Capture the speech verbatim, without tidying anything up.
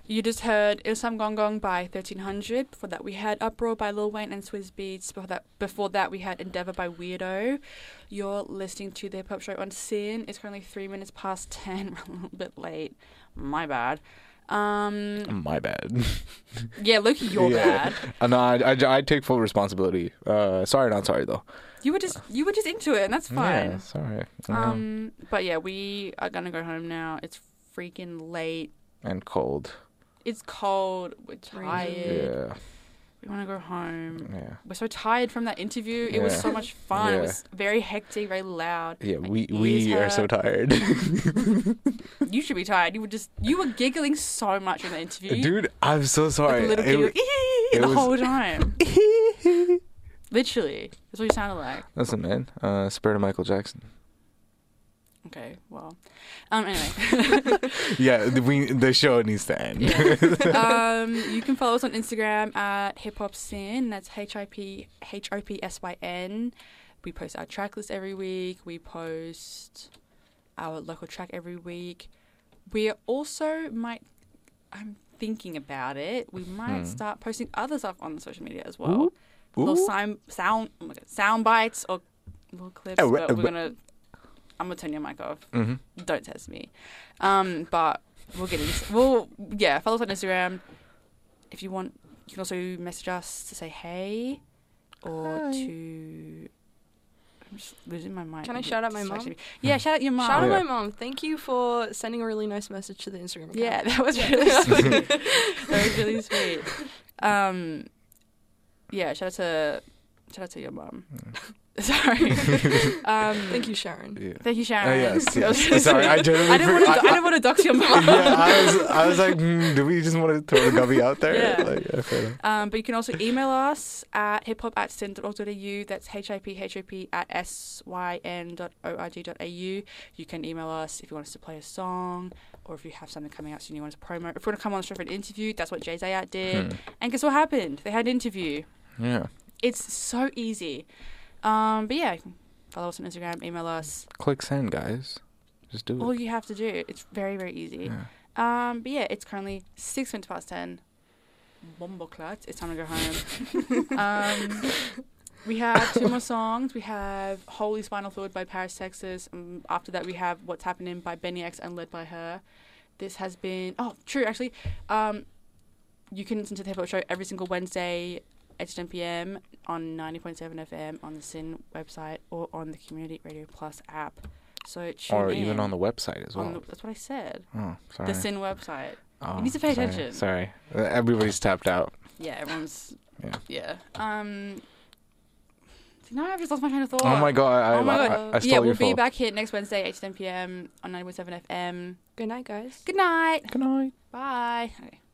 You just heard Ilsam Gong Gong by thirteen hundred. Before that, we had Uproar by Lil Wayne and Swizz Beatz. Before that, before that, we had Endeavour by Weirdo. You're listening to the Hip Hop Show on Sin. It's currently three minutes past ten. We're a little bit late. My bad. Um, My bad. Yeah, Loki, you're yeah. bad. Uh, no, I, I, I take full responsibility. Uh, sorry, not sorry though. You were just you were just into it, and that's fine. Yeah, sorry. Um, Um, but yeah, we are gonna go home now. It's freaking late. and cold. It's cold. We're tired. Yeah. We want to go home. Yeah. We're so tired from that interview. It was Yeah. so much fun. It Yeah. was very hectic, very loud. Yeah, My we ears we are hurt. so tired. You should be tired. You were just you were giggling so much in the interview. Dude, I'm so like sorry. a little It giggle wa- the was- whole time. Literally, that's what you sounded like. Listen, man. Uh, Spirit of Michael Jackson. Okay, well, um, anyway. Yeah, the- we the show needs to end. Yeah. um, you can follow us on Instagram at Hip Hop Sin. That's H I P H O P S Y N. We post our track list every week. We post our local track every week. We also might. I'm thinking about it. We might Hmm. start posting other stuff on social media as well. Ooh. Little Ooh. sound, sound, oh my God, sound bites or little clips. Oh, but uh, we're but- gonna. I'm gonna turn your mic off. Mm-hmm. Don't test me. Um, but we'll get into We'll yeah, follow us on Instagram. If you want, you can also message us to say hey, or Hi. to. I'm just losing my mind. Can I shout out my mum? Distracting me. Yeah, shout out your mum. Shout out Yeah. my mom. Thank you for sending a really nice message to the Instagram account. Yeah, that was really sweet. That was really sweet. Um, yeah, shout out to shout out to your mum. Sorry. um, Thank you, Sharon. Yeah. Thank you, Sharon. Oh, yes, That was- yes. Sorry, I genuinely I didn't want to. for- I, didn't want to dox your mum. Yeah, I was I was like, mm, do we just want to throw the gubby out there? Yeah. Like, yeah, fair enough. Um, but you can also email us at hiphop at sin dot org dot a u. That's H I P H O P at S Y N dot O R G dot A U. You can email us if you want us to play a song, or if you have something coming out soon you want us to promote. If you want to come on the show for an interview, that's what Jay Zayat did. Hmm. And guess what happened? They had an interview. Yeah. It's so easy. Um, but yeah, follow us on Instagram, email us. Click send, guys. Just do it. All you have to do. It's very, very easy. Yeah. Um, but yeah, it's currently six minutes past ten. Bomboclat. It's time to go home. um, we have two more songs. We have Holy Spinal Fluid by Paris, Texas. Um, after that, we have What's Happening by Benny X and Led by Her. This has been... Oh, true, actually. Um, you can listen to the Hip Hop Show every single Wednesday at ten p.m. on ninety point seven F M on the Sin website or on the Community Radio Plus app. So tune Or in. even on the website as well. On the, that's what I said. Oh, sorry. The Sin website. Oh, You need to pay sorry, attention. Sorry. Uh, Everybody's tapped out. Yeah, everyone's... Yeah. Yeah. Um... No, I've just lost my train of thought. Oh my god, I, Oh my I, God. I, I stole yeah, your we'll be phone. back here next Wednesday, eight to ten p.m. on ninety point seven F M. Good night, guys. Good night. Good night. Bye. Okay.